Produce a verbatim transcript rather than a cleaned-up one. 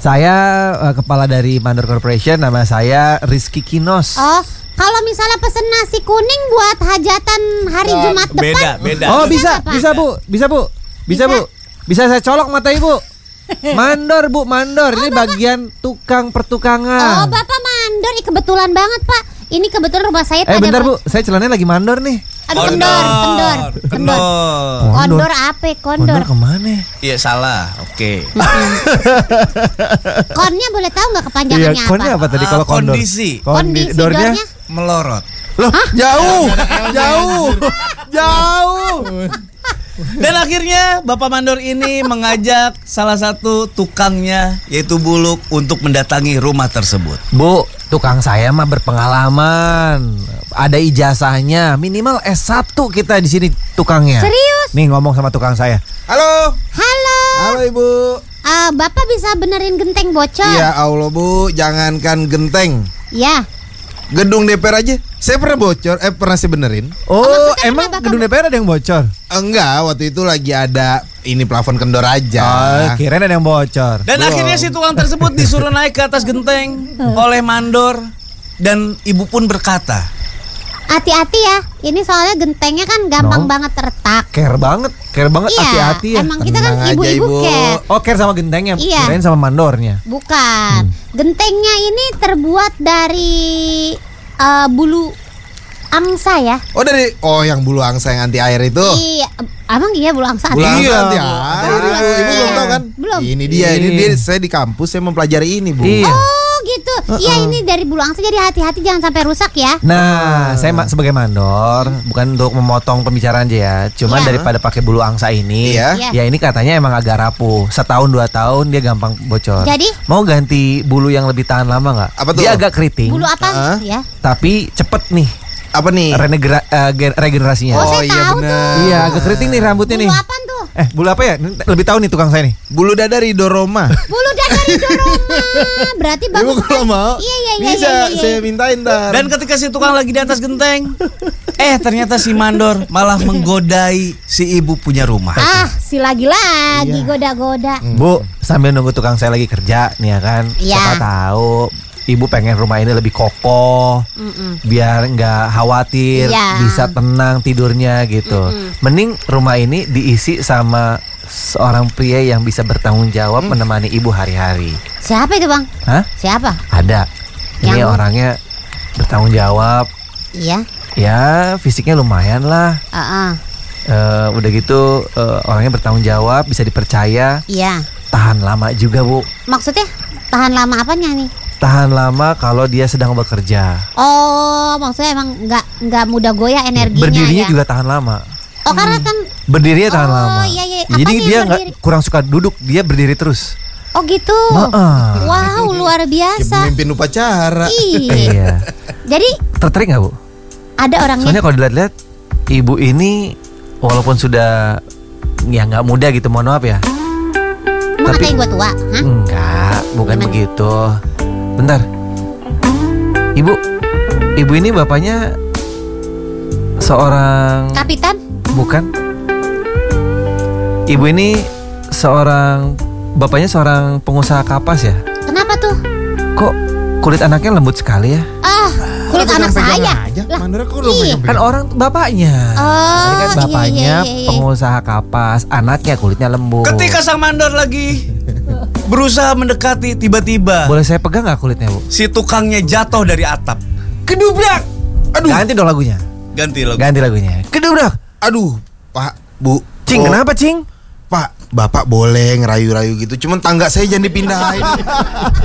Saya uh, kepala dari Mandor Corporation, nama saya Rizky Kinos. Oh, kalau misalnya pesen nasi kuning buat hajatan hari Oh, Jumat beda, depan. beda. Oh, Bisa bisa, nggak, Pak? bisa Bu, bisa Bu, bisa, Bisa? Bu. Bisa saya colok mata Ibu. Mandor Bu, mandor. Ini bagian tukang Oh, pertukangan. Bapak mandor, Ih, kebetulan banget Pak. Ini kebetulan rumah saya Eh pada. bentar Bu, saya celananya lagi mandor nih. Aduh, kendor, kendor, kendor. Kendor. Kondor apa? Kondor. Kondor kemana? Iya salah. Oke. Konnya boleh tahu nggak Iya, kepanjangannya apa? konnya apa tadi Ah, kalau kondor? kondisi. Kondisi Dornya? dornya? Melorot. Loh, jauh, jauh, jauh. Dan akhirnya Bapak Mandor ini mengajak salah satu tukangnya, yaitu Buluk, untuk mendatangi rumah tersebut. Bu, tukang saya mah berpengalaman. Ada ijazahnya, minimal S satu kita di sini tukangnya. Serius? Nih ngomong sama tukang saya. Halo. Halo. Halo Ibu. Ah, Bapak bisa benerin genteng bocor? Ya Allah Bu, jangankan genteng, Ya. gedung D P R aja saya pernah bocor, eh pernah saya benerin. Oh, maksudnya emang kenapa, gedung D P R ada yang bocor? Enggak, waktu itu lagi ada ini plafon kendor aja. Oh, kirain ada yang bocor. Dan Belum. akhirnya si tukang tersebut disuruh naik ke atas genteng oleh Mandor. Dan ibu pun berkata, Hati-hati ya. Ini soalnya gentengnya kan gampang No. banget retak. Care banget, care banget, Iya, hati-hati ya. emang kita kan Tenang aja, ibu-ibu Ibu. care. Oh, care sama gentengnya, Iya. kirain sama mandornya. Bukan. Hmm. Gentengnya ini terbuat dari eh, bulu angsa ya. Oh dari oh yang bulu angsa yang anti air itu. Iya, emang iya bulu angsa. Bulu ada? angsa Iya, anti Bu. air Ibu. Ibu Iya. belum tahu kan? Belum. Ini dia, ini Iya. dia saya di kampus saya mempelajari ini Bu. Iya. Oh gitu. Iya ini dari bulu angsa, jadi hati-hati jangan sampai rusak ya. Nah, saya ma- sebagai mandor bukan untuk memotong pembicaraan aja ya. Cuman Iya. daripada pakai bulu angsa ini, Iya. Iya. ya ini katanya emang agak rapuh. Setahun dua tahun dia gampang bocor. Jadi? Mau ganti bulu yang lebih tahan lama nggak? Apa tuh? Dia agak keriting, Bulu apa? Ah. Ya. tapi cepet nih Apa nih? renegera- eh, gen- regenerasinya. Oh, Oh, saya iya tahu benar. tuh. Iya, agak keriting nih rambutnya Bulu nih. apaan tuh? Eh, bulu apa ya? Ini Lebih tahu nih tukang saya nih. Bulu dada Ridoroma. Bulu dada Ridoroma. Berarti Ibu bagus. kalau mau Iya iya iya. bisa iya, iya, iya. saya mintain ntar. dan ketika si tukang lagi di atas genteng, eh ternyata si Mandor malah menggodai si ibu punya rumah. Ah, si lagi-lagi Iya. goda-goda. Bu, sambil nunggu tukang saya lagi kerja nih ya kan. Iya. Siapa tahu ibu pengen rumah ini lebih kokoh, Mm-mm. biar nggak khawatir, Iya. bisa tenang tidurnya gitu. Mending rumah ini diisi sama seorang pria yang bisa bertanggung jawab menemani ibu hari-hari. Siapa itu, Bang? Hah? Siapa? Ada. Ini Yang- orangnya bertanggung jawab. Iya. Ya, fisiknya lumayan lah. Heeh. Eh, udah gitu eh, orangnya bertanggung jawab, bisa dipercaya, Iya. tahan lama juga, Bu. Maksudnya tahan lama apanya nih? Tahan lama kalau dia sedang bekerja. Oh, maksudnya emang nggak nggak mudah goyah energinya Berdirinya ya? juga tahan lama. Oh, karena kan Berdirinya tahan Oh, lama. iya, iya. Jadi Apanya dia yang nggak berdiri? kurang suka duduk, dia berdiri terus. oh gitu. Heeh. Wow, luar Ya, biasa. pemimpin upacara. Iya. Iya. Jadi Tertarik nggak, Bu? ada orangnya. Soalnya kalau dilihat-lihat ibu ini walaupun sudah ya nggak muda gitu, mohon maaf ya. Mau tapi- ngatain gua tua? Hah? Enggak, bukan Gimana? begitu. Bentar. Ibu, ibu ini bapaknya seorang Kapitan? bukan. Ibu ini seorang bapaknya seorang pengusaha kapas ya. Kenapa tuh? Kok kulit anaknya lembut sekali ya? Ah, kulit anak saya. Aja. Lah, Mandora kok iya. Kan orang bapaknya. Oh, Ini kan iya, bapaknya iya, iya, iya. pengusaha kapas, anaknya kulitnya lembut. Ketika sang Mandor lagi berusaha mendekati, tiba-tiba Boleh saya pegang nggak kulitnya, Bu? si tukangnya jatuh dari atap. Kedubrak. Aduh. Ganti dong lagunya. Ganti lagu. Ganti lagunya. Kedubrak. Aduh, Pak, Bu. Cing, Oh, kenapa, Cing? Pak, Bapak boleh ngerayu-rayu gitu. Cuman tangga saya jangan dipindahin.